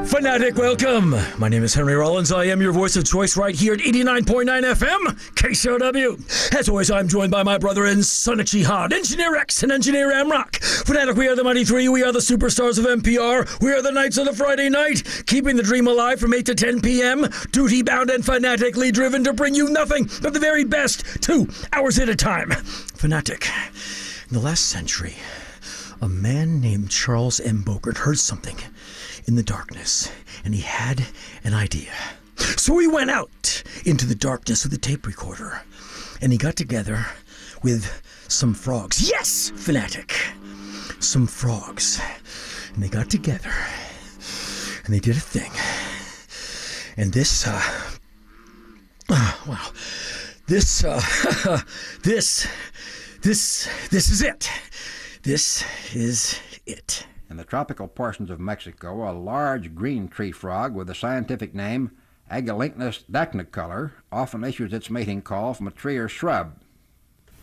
Fanatic, welcome. My name is Henry Rollins. I am your voice of choice right here at 89.9 FM, KCOW. As always, I'm joined by my brother in Sonic Jihad, Engineer X and Engineer Amrock. Fanatic, we are the Mighty Three. We are the superstars of NPR. We are the Knights of the Friday Night, keeping the dream alive from 8 to 10 p.m., duty-bound and fanatically driven to bring you nothing but the very best 2 hours at a time. Fanatic, in the last century, a man named Charles M. Bogart heard something in the darkness, and he had an idea. So he went out into the darkness with a tape recorder, and he got together with some frogs. Yes, Fanatic! Some frogs. And they got together, and they did a thing. And this, this is it. This is it. In the tropical portions of Mexico, a large green tree frog with the scientific name Agolinctus dacnycolor often issues its mating call from a tree or shrub.